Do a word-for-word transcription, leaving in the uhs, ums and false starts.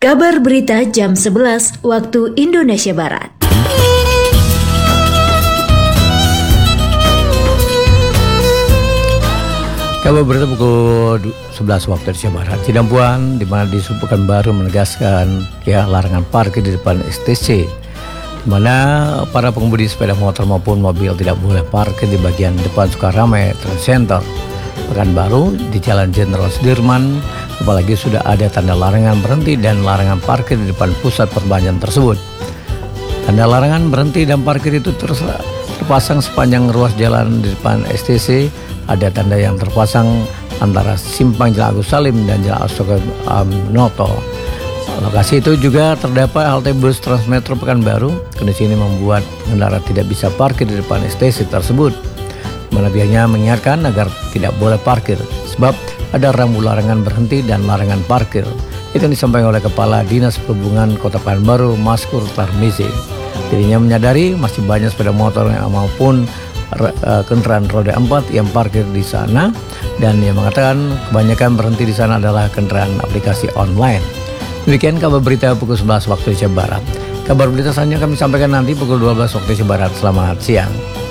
Kabar berita jam sebelas waktu Indonesia Barat. Kabar berita pukul sebelas waktu Indonesia Barat. Sidang Puan di mana di Pekanbaru menegaskan ya larangan parkir di depan S T C, di mana para pengemudi sepeda motor maupun mobil tidak boleh parkir di bagian depan Sukaramai Trade Center Pekanbaru di Jalan Jenderal Sudirman, apalagi sudah ada tanda larangan berhenti dan larangan parkir di depan pusat perbelanjaan tersebut. Tanda larangan berhenti dan parkir itu terpasang sepanjang ruas jalan di depan S T C. Ada tanda yang terpasang antara simpang Jalan Agus Salim dan Jalan Asoka Noto. Lokasi itu juga terdapat halte bus Transmetro Pekanbaru. Kondisi ini membuat pengendara tidak bisa parkir di depan S T C tersebut. Mana pihaknya mengingatkan agar tidak boleh parkir sebab ada rambu larangan berhenti dan larangan parkir. Itu yang disampaikan oleh Kepala Dinas Perhubungan Kota Pekanbaru, Maskur Tarmizi. Dirinya menyadari masih banyak sepeda motor maupun kendaraan roda empat yang parkir di sana, dan ia mengatakan kebanyakan berhenti di sana adalah kendaraan aplikasi online. Demikian kabar berita pukul sebelas waktu Indonesia Barat. Kabar berita selanjutnya kami sampaikan nanti pukul dua belas waktu Indonesia Barat. Selamat siang.